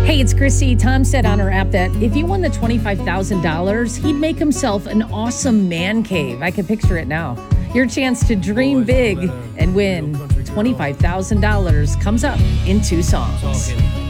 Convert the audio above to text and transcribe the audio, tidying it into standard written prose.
Hey, it's Chrissy. Tom said on her app that if he won the $25,000, he'd make himself an awesome man cave. I can picture it now. Your chance to dream big and win $25,000 comes up in 2 songs.